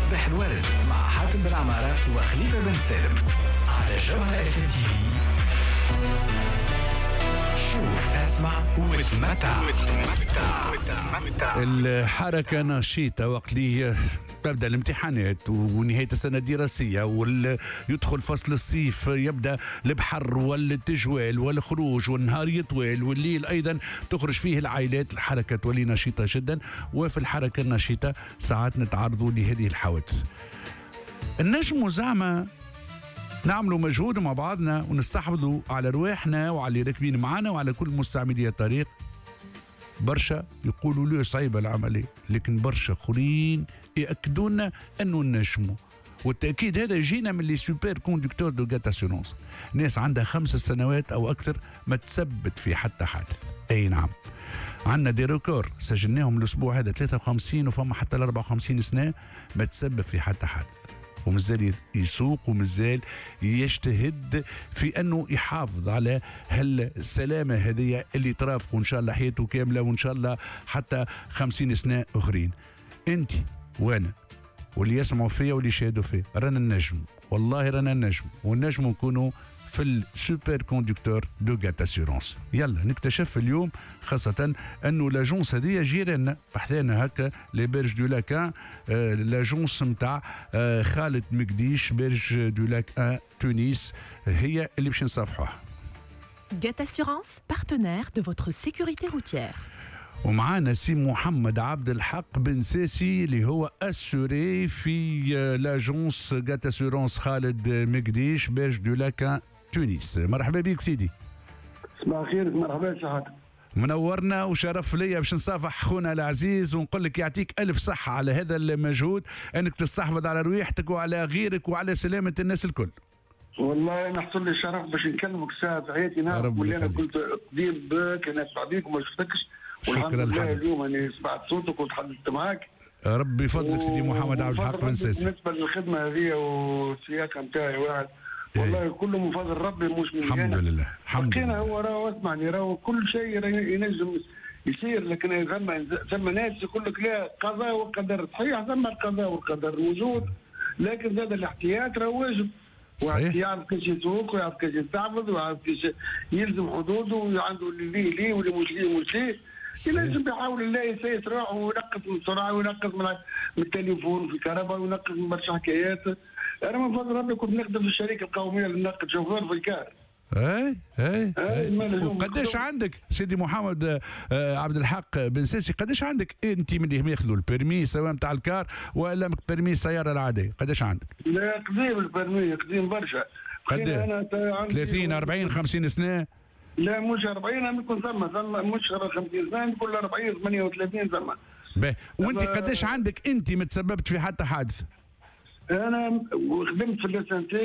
صباح الورد مع حاتم بن عمارة وخليفة بن سالم على جوهرة اف ام تي في. شوف اسمع وتمتع. الحركة نشيطة وقت لي تبدأ الامتحانات ونهاية السنة الدراسية ويدخل فصل الصيف، يبدأ البحر والتجوال والخروج والنهار يطول والليل أيضا تخرج فيه العائلات. الحركة تولي نشيطة جدا، وفي الحركة النشيطة ساعات نتعرضوا لهذه الحوادث. النجم زعما نعملوا مجهود مع بعضنا ونستحفظوا على رواحنا وعلى اللي راكبين معنا وعلى كل مستعملي الطريق. برشا يقولوا له صعيبة العملية، لكن برشا اخرين يأكدوا لنا انه نجموا، والتأكيد هذا يجينا من لي سوبر كوندكتور دو جات اسيرونس، ناس عندها 5 سنوات او اكثر ما تثبت في حتى حادث. اي نعم، عندنا دي ريكور سجلناهم الاسبوع هذا 53 وفما حتى ل 54 سنة ما تسبب في حتى حادث، ومازال يسوق ومازال يجتهد في انه يحافظ على هالسلامه هذه اللي ترافقه ان شاء الله حياته كامله، وان شاء الله حتى 50 سنه اخرين. انت وانا واللي يسمعوا فيا واللي يشاهدوا فيا رانا النجم، والله رانا النجم، والنجم نكونوا في السوبر كوندكتور دو جات اسيرونس. يلا نكتشف اليوم خاصة انه لاجونس هذه جيراننا بحثنا هكا لي بيرج دو لاكان، لاجونس نتاع خالد مقديش بيرج دو لاك تونس هي اللي باش نصافحوها. Gat Assurance, partenaire de votre sécurité routière. ومعانا سي محمد عبد الحق بن ساسي اللي هو اسوري في لاجونس جات اسيرونس خالد مقديش بيرج دو لاكان تونس. مرحبا بك سيدي. صباح الخير، مرحبا شحات. منورنا وشرف ليا باش نصافح خونا العزيز ونقول لك يعطيك الف صحه على هذا المجهود انك تستحفظ على رواحتك وعلى غيرك وعلى سلامه الناس الكل. والله نحصل لي الشرف باش نكلمك ساعه في حياتي، نعرف واللي انا كنت قديم بك انا بيك وما شفتكش، والحمد لله اليوم اني سمعت صوتك وتحدثت معك. ربي يفضلك سيدي محمد عبد الحق بن ساسي. بالنسبه للخدمه هذه والسياقه نتاعي واحد والله كله من فضل ربي مش من الحمد لله. الحمد لله. هو راهو اسمعني، راهو كل شيء ينجم يصير، لكن ثم ناس يقول لك لا قضاء وقدر. صحيح ثم القضاء والقدر موجود، لكن زاد الاحتياط راهو واجب. واحد يعرف كيفاش يسوق ويعرف كيفاش يستعبد ويعرف كيفاش يلزم حدوده وعنده اللي ليه واللي مش ليه مش ليه. يلزم بيحاول الله يسيس روحه وينقص من السرعه وينقص من التليفون في الكهرباء وينقص من برشا حكايات. انا من فضل ربي كنت نخدم في الشركه القوميه لنقد شوفير في الكار. اي وقداش عندك سيدي محمد عبد الحق بن ساسي، قداش عندك انت من اللي ياخذوا البيرمي سواء نتاع الكار ولا بيرمي السياره العاديه؟ قداش عندك؟ لا قديم البيرمي، قديم برشا. قد 30 40 50 سنه؟ لا مش 40، انا نكون ثم مش 50 سنه، نقول 40 38 ثم. وانت قداش عندك انت متسببت في حتى حادث؟ انا خدمت في الليسانسي